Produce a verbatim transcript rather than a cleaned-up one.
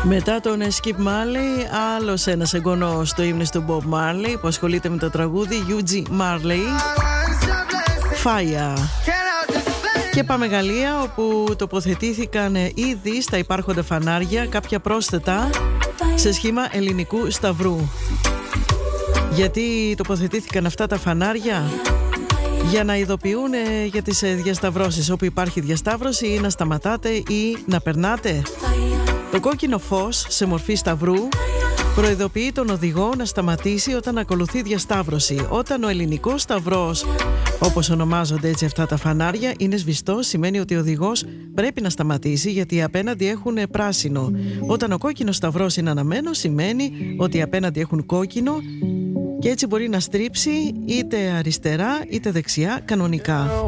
Μετά τον Skip Marley, άλλος ένας εγγονός στο ύμνος του Bob Marley που ασχολείται με το τραγούδι, Eugene Marley, Fire. Και πάμε Γαλλία, όπου τοποθετήθηκαν ήδη στα υπάρχοντα φανάρια κάποια πρόσθετα σε σχήμα ελληνικού σταυρού. Γιατί τοποθετήθηκαν αυτά τα φανάρια? Για να ειδοποιούν για τις διασταυρώσεις. Όπου υπάρχει διασταύρωση ή να σταματάτε ή να περνάτε. Το κόκκινο φως σε μορφή σταυρού προειδοποιεί τον οδηγό να σταματήσει όταν ακολουθεί διασταύρωση. Όταν ο ελληνικός σταυρός, όπως ονομάζονται έτσι αυτά τα φανάρια, είναι σβηστό, σημαίνει ότι ο οδηγός πρέπει να σταματήσει, γιατί οι απέναντι έχουν πράσινο. Όταν ο κόκκινος σταυρός είναι αναμένος, σημαίνει ότι οι απέναντι έχουν κόκκινο και έτσι μπορεί να στρίψει είτε αριστερά είτε δεξιά κανονικά.